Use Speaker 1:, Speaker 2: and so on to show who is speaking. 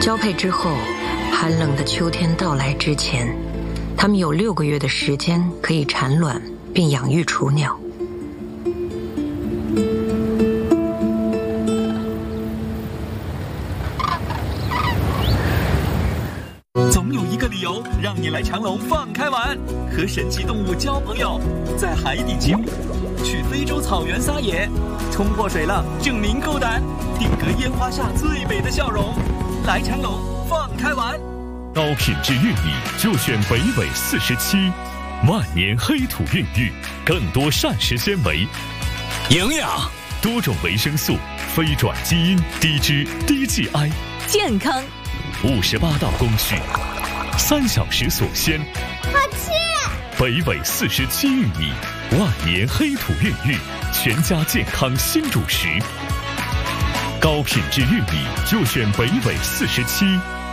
Speaker 1: 交配之后，寒冷的秋天到来之前，它们有6个月的时间可以产卵并养育雏鸟。
Speaker 2: 总有一个理由让你来长隆放开玩，和神奇动物交朋友，在海底起舞，去非洲草原撒野，冲破水浪证明够胆，定格烟花下最美的笑容。来长隆放开玩，
Speaker 3: 高品质玉米就选北纬47，万年黑土孕育，更多膳食纤维、
Speaker 2: 营养、
Speaker 3: 多种维生素、非转基因、低脂、低 GI，
Speaker 4: 健康。
Speaker 3: 58道工序，3小时所鲜。
Speaker 5: 好吃！
Speaker 3: 北纬47玉米，万年黑土孕育，全家健康新主食。高品质玉米就选北纬47。